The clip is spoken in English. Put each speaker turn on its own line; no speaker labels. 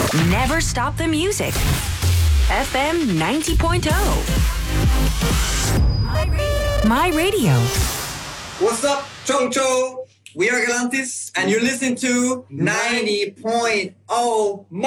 Never stop the music. FM 90.0. My Radio.
What's up, Chongcho? We are Galantis, and you're listening to 90.0